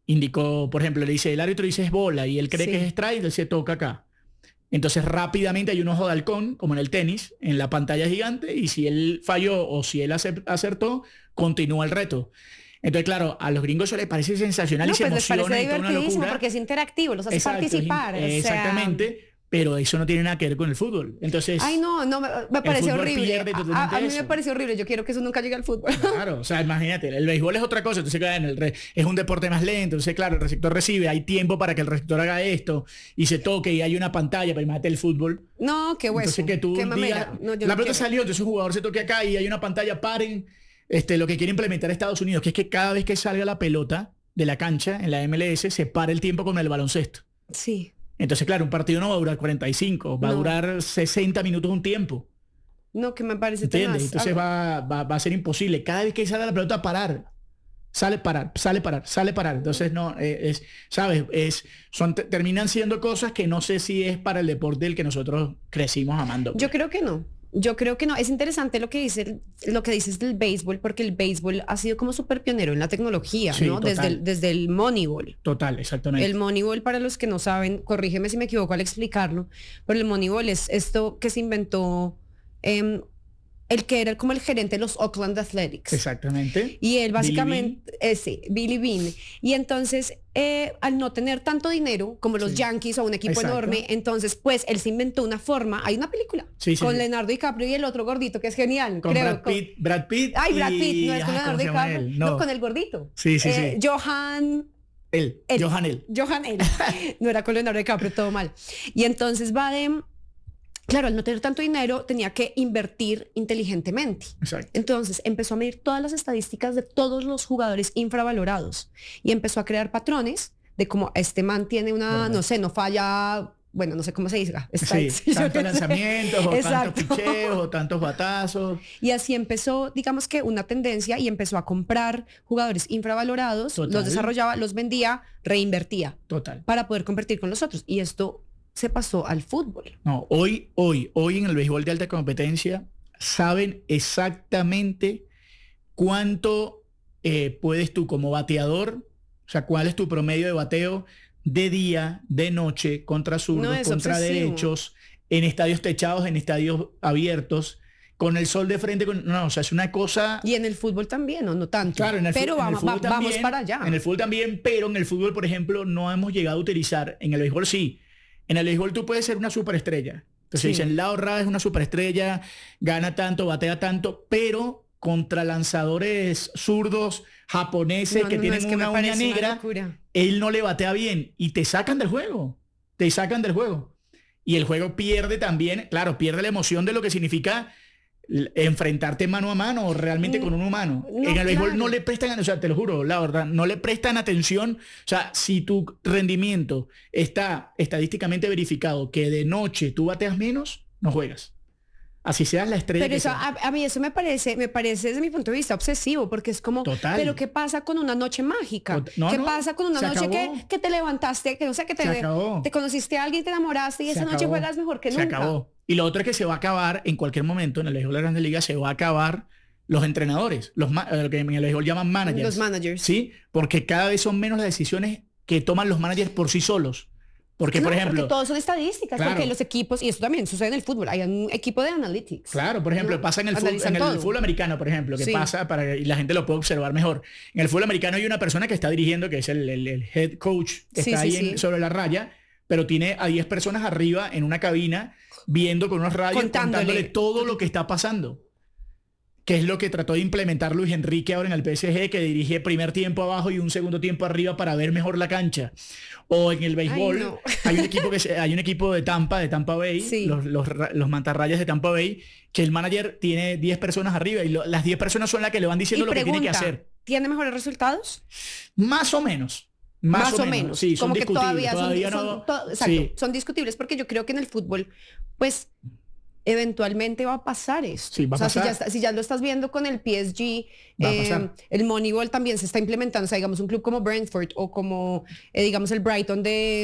indicó, por ejemplo, le dice, el árbitro dice es bola y él cree que es strike, él se toca acá. Entonces rápidamente hay un ojo de halcón, como en el tenis, en la pantalla gigante, y si él falló o si él acertó, continúa el reto. Entonces, claro, a los gringos eso les parece sensacional y se pues les parece emocionan y toda una divertidísimo locura. porque es interactivo, los hace Exacto, participar. exactamente, pero eso no tiene nada que ver con el fútbol. Entonces, Ay, no, me parece fútbol horrible. pierde totalmente A mí me eso. parece horrible. Yo quiero que eso nunca llegue al fútbol. Claro, o sea, imagínate, el béisbol es otra cosa, entonces claro, es un deporte más lento, entonces claro, el receptor recibe, hay tiempo para que el receptor haga esto y se toque y hay una pantalla, pero imagínate el fútbol. No, qué hueso. Entonces que tú qué digas, mamera. No, yo la no pelota quiero. salió, entonces un jugador se toque acá y hay una pantalla, paren, lo que quiere implementar Estados Unidos, que es que cada vez que salga la pelota de la cancha en la MLS, se para el tiempo con el baloncesto. Sí. Entonces, claro, un partido no va a durar 45, va a No. durar 60 minutos un tiempo. No, que me parece ¿Entiendes? tenaz. Entonces va a ser imposible. Cada vez que sale la pelota, parar. Sale parar, sale parar, sale parar. Entonces, no, ¿sabes? Terminan siendo cosas que no sé si es para el deporte del que nosotros crecimos amando. Yo creo que no. Yo creo que no. Es interesante lo que dices del béisbol, porque el béisbol ha sido como súper pionero en la tecnología, Sí, ¿no? total. Desde el Moneyball. Total, exactamente. El Moneyball, para los que no saben, corrígeme si me equivoco al explicarlo, pero el Moneyball es esto que se inventó el que era como el gerente de los Oakland Athletics. Exactamente. Y él básicamente, Billy Billy Beane. Y entonces, al no tener tanto dinero como los Sí. Yankees o un equipo Exacto. enorme, entonces pues él se inventó una forma, hay una película Sí, sí, con sí. Leonardo DiCaprio y el otro gordito que es genial, Con creo. Brad Pitt. Ay, Brad Pitt, no es con ay, Leonardo ¿cómo se llama DiCaprio, él? no, con el gordito. Sí, sí, sí. Johan Él. Johan él. No era con Leonardo DiCaprio, todo mal. Y entonces claro, al no tener tanto dinero, tenía que invertir inteligentemente. Exacto. Entonces empezó a medir todas las estadísticas de todos los jugadores infravalorados y empezó a crear patrones de cómo este man tiene una, no sé, no falla, bueno, no sé cómo se diga. Sí, tantos lanzamientos, o Exacto. tantos picheos, o tantos batazos. Y así empezó, digamos que una tendencia y empezó a comprar jugadores infravalorados, Total. los desarrollaba, los vendía, reinvertía Total. para poder competir con los otros. Y esto se pasó al fútbol. No, hoy en el béisbol de alta competencia saben exactamente cuánto puedes tú como bateador, o sea, cuál es tu promedio de bateo de día, de noche, contra zurdos, No, es contra obsesivo. derechos, en estadios techados, en estadios abiertos, con el sol de frente. No, o sea, es una cosa... Y en el fútbol también, no tanto. Claro, pero vamos también, para allá. En el fútbol también, pero en el fútbol, por ejemplo, no hemos llegado a utilizar, en el béisbol sí. En el béisbol tú puedes ser una superestrella. Entonces Sí. dicen, Lao Ra es una superestrella, gana tanto, batea tanto, pero contra lanzadores zurdos japoneses que tienen es que una me uña parece una negra, locura. él no le batea bien y te sacan del juego. Te sacan del juego. Y el juego pierde también, claro, pierde la emoción de lo que significa enfrentarte mano a mano o realmente con un humano. No, En el béisbol claro. no le prestan, o sea, te lo juro, la verdad, no le prestan atención. O sea, si tu rendimiento está estadísticamente verificado que de noche tú bateas menos, no juegas. Así seas la estrella Pero que eso, seas. a mí eso me parece desde mi punto de vista obsesivo, porque es como, Total. pero ¿qué pasa con una noche mágica? No, ¿Qué no, pasa con una se noche acabó. que te levantaste, que no sé, que Se acabó. te conociste a alguien, te enamoraste y Se esa noche acabó. juegas mejor que Se nunca? acabó. Y lo otro es que se va a acabar en cualquier momento, en el béisbol de la Grandes Ligas, se va a acabar los entrenadores, lo que en el béisbol llaman managers. Los managers. Sí, porque cada vez son menos las decisiones que toman los managers por sí solos. Porque, por ejemplo... Porque todos son estadísticas, Claro. porque los equipos, y eso también sucede en el fútbol, hay un equipo de analytics. Claro, por ejemplo, ¿no? pasa en el Analizan todo. fútbol americano, por ejemplo, que Sí. pasa y la gente lo puede observar mejor. En el fútbol americano hay una persona que está dirigiendo, que es el head coach, que Sí, está sí, ahí sí. sobre la raya, pero tiene a 10 personas arriba en una cabina viendo con unos radios contándole todo lo que está pasando. Que es lo que trató de implementar Luis Enrique ahora en el PSG, que dirige primer tiempo abajo y un segundo tiempo arriba para ver mejor la cancha. O en el béisbol, Ay, no. hay un equipo de Tampa Bay, Sí. los mantarrayas de Tampa Bay, que el manager tiene 10 personas arriba y las 10 personas son las que le van diciendo Y lo que tiene que pregunta, hacer. ¿tiene mejores resultados? Más o menos. Más o menos. Sí, son como que discutibles. todavía no. exacto, Sí. son discutibles porque yo creo que en el fútbol, pues eventualmente va a pasar esto. Sí, va a o sea, pasar. si ya lo estás viendo con el PSG, Va a pasar. el Moneyball también se está implementando. O sea, digamos, un club como Brentford o como, digamos, el Brighton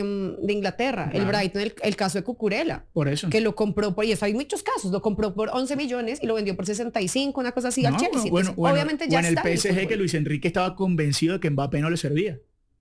de Inglaterra. Claro. El Brighton, el caso de Cucurella. Por eso. Que lo compró por, y eso hay muchos casos, lo compró por 11 millones y lo vendió por 65, una cosa así al No, Chelsea. bueno, Entonces, obviamente ya o en el está en el PSG que fútbol. Luis Enrique estaba convencido de que Mbappé no le servía.